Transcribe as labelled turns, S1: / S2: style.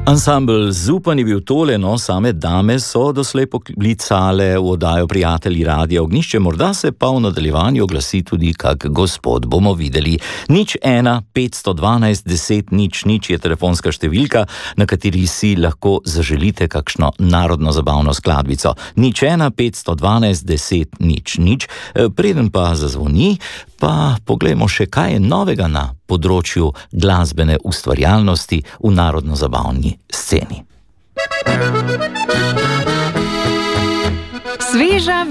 S1: Ansambel Zupan je bil tole, no, same dame so doslej poklicale v oddajo Prijatelji Radia Ognjišče, morda se pa v nadaljevanju oglasi tudi kak gospod, bomo videli. 01 512 10 00 je telefonska številka, na kateri si lahko zaželite kakšno narodno zabavno skladbico. 01 512 10 00. Preden pa zazvoni, pa poglejmo še, kaj je novega na področju glasbene ustvarjalnosti v narodno-zabavni sceni.
S2: Sveža